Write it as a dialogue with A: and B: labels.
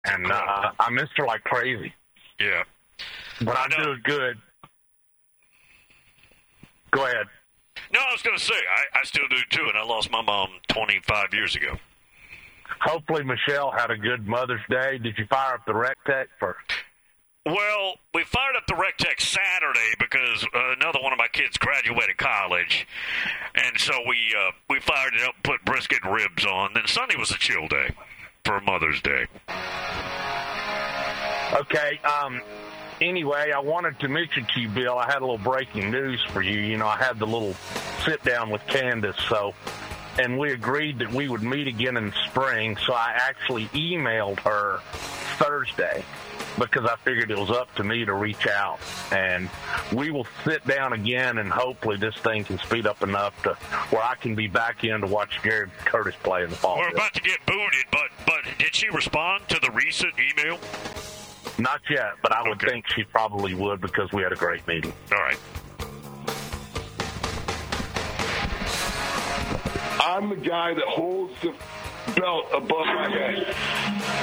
A: And I missed her like crazy.
B: Yeah.
A: But I do it good. Go ahead.
B: No, I was going to say, I still do too, and I lost my mom 25 years ago.
A: Hopefully Michelle had a good Mother's Day. Did you fire up the rec tech first?
B: Well, we fired up the rec tech Saturday because another one of my kids graduated college, and so we fired it up, put brisket and ribs on. Then Sunday was a chill day for Mother's Day.
A: Okay. Anyway, I wanted to mention to you, Bill, I had a little breaking news for you. You know, I had the little sit-down with Candace, and we agreed that we would meet again in spring, so I actually emailed her Thursday because I figured it was up to me to reach out. And we will sit down again, and hopefully this thing can speed up enough to where I can be back in to watch Jared Curtis play in the fall.
B: We're about to get booted, but did she respond to the recent email?
A: Not yet, but I would think she probably would because we had a great meeting.
B: All right.
C: I'm the guy that holds the belt above my head.